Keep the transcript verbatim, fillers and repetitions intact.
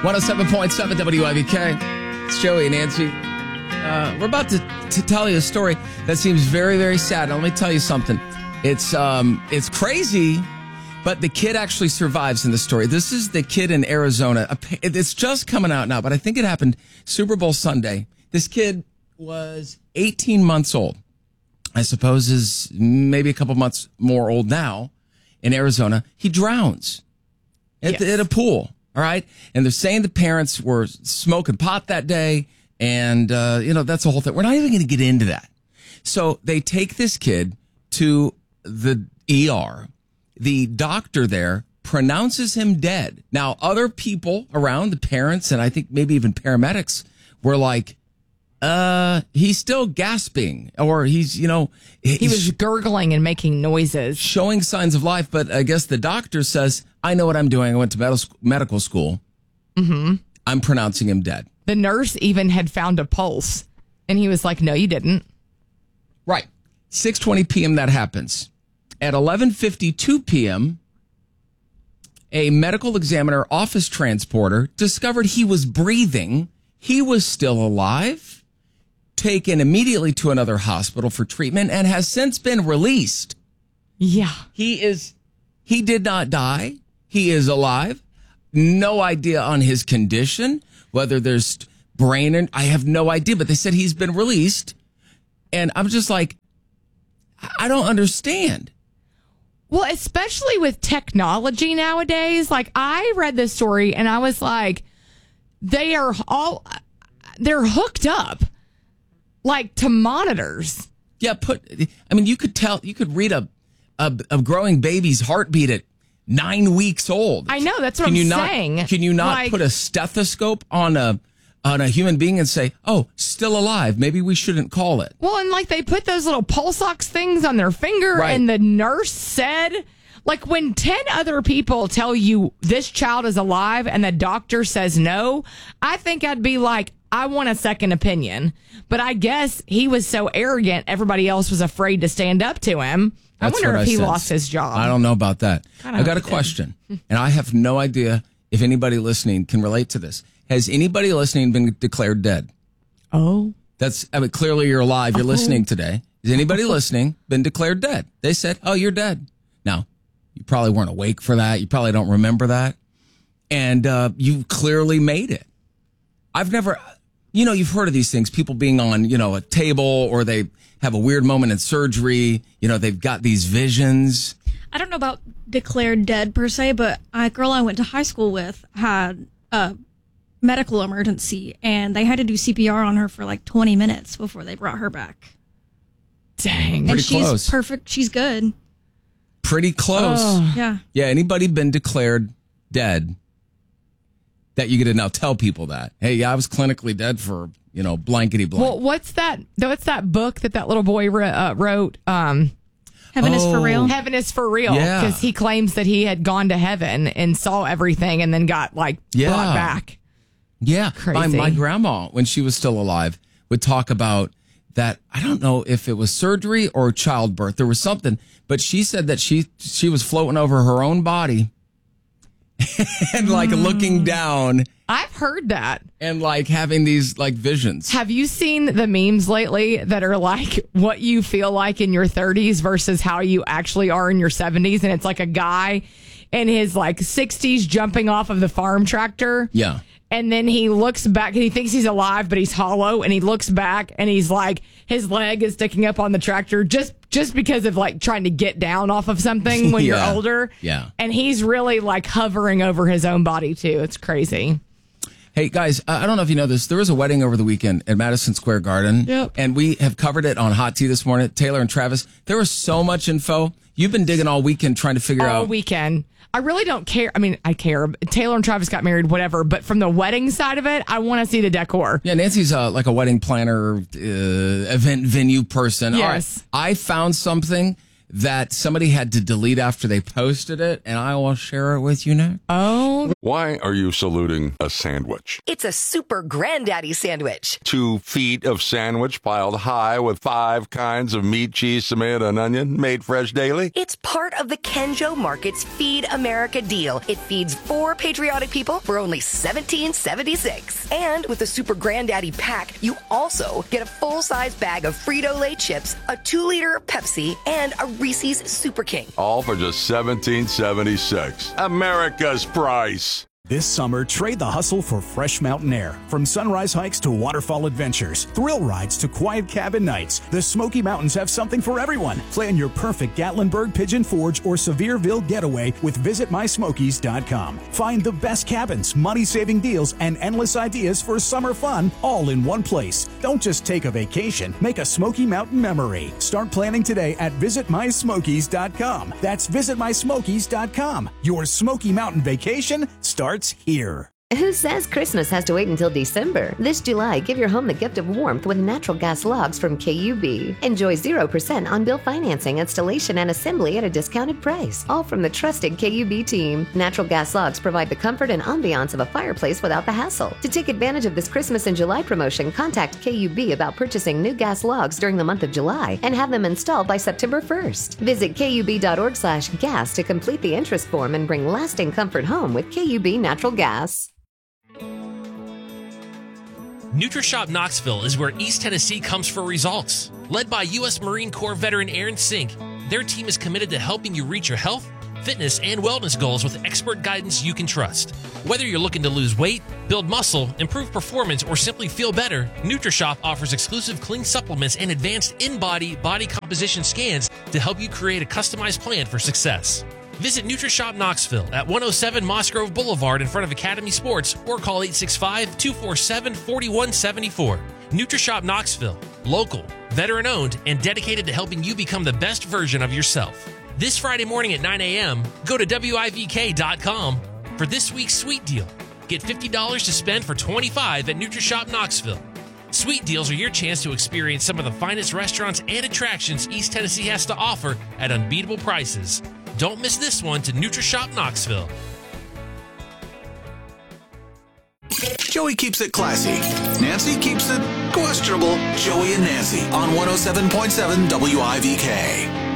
one oh seven point seven W I V K. It's Joey and Nancy. Uh, we're about to, to tell you a story that seems very, very sad. Now, let me tell you something. It's um, it's crazy, but the kid actually survives in the story. This is the kid in Arizona. It's just coming out now, but I think it happened Super Bowl Sunday. This kid was eighteen months old. I suppose is maybe a couple months more old now in Arizona. He drowns at, yes. at a pool. All right. And they're saying the parents were smoking pot that day. And, uh, you know, that's the whole thing. We're not even going to get into that. So they take this kid to the E R. The doctor there pronounces him dead. Now, other people around, the parents, and I think maybe even paramedics, were like, uh, he's still gasping, or he's, you know, he was gurgling and making noises, showing signs of life. But I guess the doctor says, I know what I'm doing. I went to med- medical school. Mm-hmm. I'm pronouncing him dead. The nurse even had found a pulse, and he was like, no, you didn't. Right. six twenty p.m. that happens. At eleven fifty-two p.m., a medical examiner office transporter discovered he was breathing. He was still alive, taken immediately to another hospital for treatment, and has since been released. Yeah. He is, he did not die. He is alive. No idea on his condition, whether there's brain, and I have no idea, but they said he's been released. And I'm just like, I don't understand. Well, especially with technology nowadays. Like, I read this story and I was like, they are all, they're hooked up like to monitors. Yeah. Put, I mean, you could tell, you could read a, a, a growing baby's heartbeat at nine weeks old. I know. That's what can I'm you not, saying. Can you not like, put a stethoscope on a, on a human being and say, oh, still alive. Maybe we shouldn't call it. Well, and like they put those little pulse ox things on their finger, right. And the nurse said, like, when ten other people tell you this child is alive and the doctor says no, I think I'd be like, I want a second opinion. But I guess he was so arrogant, everybody else was afraid to stand up to him. That's I wonder if I he sense. lost his job. I don't know about that. I I've got a question, and I have no idea if anybody listening can relate to this. Has anybody listening been declared dead? Oh. That's, I mean, clearly you're alive. You're oh. listening today. Has anybody listening been declared dead? They said, oh, you're dead. Now, you probably weren't awake for that. You probably don't remember that. And uh, you clearly made it. I've never, you know, you've heard of these things, people being on, you know, a table, or they have a weird moment in surgery. You know, they've got these visions. I don't know about declared dead per se, but a girl I went to high school with had a medical emergency, and they had to do C P R on her for like twenty minutes before they brought her back. Dang. And Pretty she's close. perfect. She's good. Pretty close. Oh. Yeah. Yeah. Anybody been declared dead that you get to now tell people that, hey, yeah, I was clinically dead for, you know, blankety blank. Well, what's that? What's that book that that little boy uh, wrote? Um, Heaven oh. is for real. Heaven is for real. Yeah. Because he claims that he had gone to heaven and saw everything and then got like Yeah. brought back. Yeah. My, Crazy. my grandma, when she was still alive, would talk about that. I don't know if it was surgery or childbirth. There was something, but she said that she, she was floating over her own body and like mm. looking down. I've heard that. And like having these like visions. Have you seen the memes lately that are like what you feel like in your thirties versus how you actually are in your seventies? And it's like a guy in his like sixties jumping off of the farm tractor. Yeah. And then he looks back and he thinks he's alive, but he's hollow. And he looks back and he's like, his leg is sticking up on the tractor just, just because of like trying to get down off of something when Yeah. you're older. Yeah. And he's really like hovering over his own body too. It's crazy. Hey, guys, I don't know if you know this. There was a wedding over the weekend at Madison Square Garden. Yep. And we have covered it on Hot Tea this morning. Taylor and Travis, there was so much info. You've been digging all weekend trying to figure all out. weekend. I really don't care. I mean, I care. Taylor and Travis got married, whatever. But from the wedding side of it, I want to see the decor. Yeah, Nancy's uh, like a wedding planner, uh, event venue person. Yes. All right. I found something that somebody had to delete after they posted it, and I will share it with you next. Oh. Why are you saluting a sandwich? It's a super granddaddy sandwich. Two feet of sandwich piled high with five kinds of meat, cheese, tomato, and onion, made fresh daily? It's part of the Kenjo Market's Feed America deal. It feeds four patriotic people for only seventeen seventy-six. And with the super granddaddy pack, you also get a full-size bag of Frito-Lay chips, a two-liter Pepsi, and a Reese's Super King. All for just seventeen seventy-six. America's price. This summer, trade the hustle for fresh mountain air. From sunrise hikes to waterfall adventures, thrill rides to quiet cabin nights, the Smoky Mountains have something for everyone. Plan your perfect Gatlinburg, Pigeon Forge, or Sevierville getaway with visit my smokies dot com. Find the best cabins, money-saving deals, and endless ideas for summer fun all in one place. Don't just take a vacation, make a Smoky Mountain memory. Start planning today at visit my smokies dot com. That's visit my smokies dot com. Your Smoky Mountain vacation starts here. Who says Christmas has to wait until December? This July, give your home the gift of warmth with natural gas logs from K U B. Enjoy zero percent on-bill financing, installation, and assembly at a discounted price. All from the trusted K U B team. Natural gas logs provide the comfort and ambiance of a fireplace without the hassle. To take advantage of this Christmas and July promotion, contact K U B about purchasing new gas logs during the month of July and have them installed by September first. Visit K U B dot org slash gas to complete the interest form and bring lasting comfort home with K U B Natural Gas. NutriShop Knoxville is where East Tennessee comes for results. Led by U S Marine Corps veteran Aaron Sink, their team is committed to helping you reach your health, fitness, and wellness goals with expert guidance you can trust. Whether you're looking to lose weight, build muscle, improve performance, or simply feel better, NutriShop offers exclusive clean supplements and advanced in-body body composition scans to help you create a customized plan for success. Visit NutriShop Knoxville at one oh seven Moss Grove Boulevard in front of Academy Sports or call eight six five, two four seven, four one seven four. NutriShop Knoxville, local, veteran-owned, and dedicated to helping you become the best version of yourself. This Friday morning at nine a.m., go to W I V K dot com for this week's Sweet Deal. Get fifty dollars to spend for twenty-five dollars at NutriShop Knoxville. Sweet Deals are your chance to experience some of the finest restaurants and attractions East Tennessee has to offer at unbeatable prices. Don't miss this one to NutriShop Knoxville. Joey keeps it classy. Nancy keeps it questionable. Joey and Nancy on one oh seven point seven W I V K.